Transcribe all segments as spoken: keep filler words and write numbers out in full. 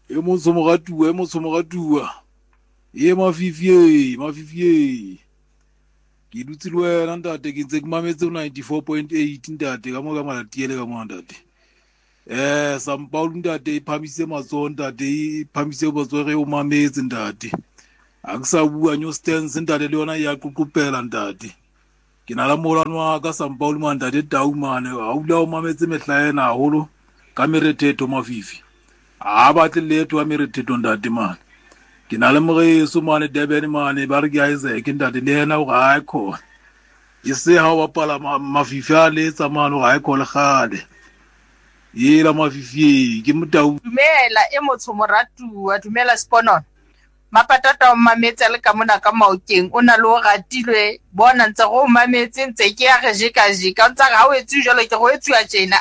e motho mogatua e motho mogatua e mafifie mafifie ke dutse le wena ntate ke ntse ke mametse ninety-four point eight ntate ka mo ka malatiele ka mo ntate eh Sampaul ntate e phamise matsoho ntate e phamise botsogo re o mametse ntate a ke sa bua new stance ntate le yona ya qoqopela ntate ke na la molano wa ka Sampaul man ntate Taumane a ula o mametse mehlaena haholo ka meretheto mafifi a batle letho a meretheto ntate man ke na le moreso mane Durban mane ba re ke Isaac ntate le yena o ga a khona e se ha wa pala mafifi a le tsa mane o ga a khole gale yela mafifi ke motau dumela e motho moratuwa dumela Sponon mapatata o mametse le ka mona ka maokeng o na le o ratilwe bona ntse go mametse ntse ke ya ge ka jika ntse ga o etse jalo ke go etsuwa tjena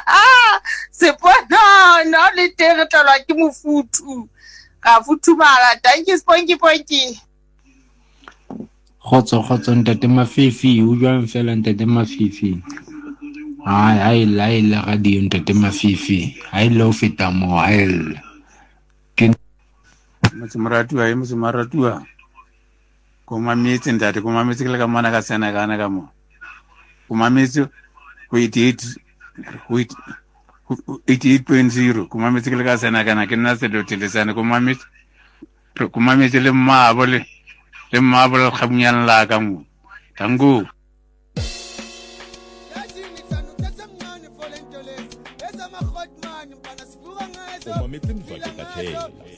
Sponon no le tere tlolwa ke mofuthu ga futhumala thank you Sponky Ponky Khotso khotso ntate Mafifi o jwang fela ntate Mafifi ai ai la ile radio ntate Mafifi ai lo feta mo ai ke motho moratuwa e motho moratuwa ko mametse ntate ko mametse le ka mana ka sena kana ka mo ko mametse ko eighty-eight point zero ko mametse le ka sena kana ke nna se do telesana ko mametse ko mametse le mmabo le le mmabo le khamunyana la ka mo tango Uma mitini vakitachela